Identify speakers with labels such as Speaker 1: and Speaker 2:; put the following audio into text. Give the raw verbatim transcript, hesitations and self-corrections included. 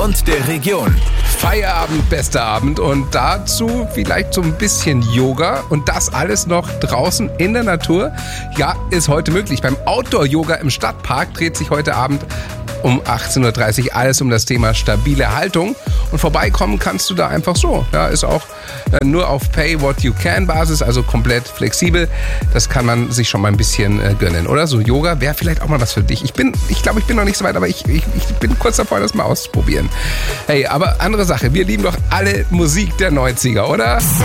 Speaker 1: und der Region.
Speaker 2: Feierabend, bester Abend und dazu vielleicht so ein bisschen Yoga und das alles noch draußen in der Natur. Ja, ist heute möglich. Beim Outdoor-Yoga im Stadtpark dreht sich heute Abend um achtzehn Uhr dreißig alles um das Thema stabile Haltung. Und vorbeikommen kannst du da einfach so. Ja, ist auch äh, nur auf Pay-What-You-Can-Basis, also komplett flexibel. Das kann man sich schon mal ein bisschen äh, gönnen, oder? So Yoga wäre vielleicht auch mal was für dich. Ich bin, ich glaube, ich bin noch nicht so weit, aber ich, ich, ich bin kurz davor, das mal auszuprobieren. Hey, aber andere Sache. Wir lieben doch alle Musik der neunziger, oder?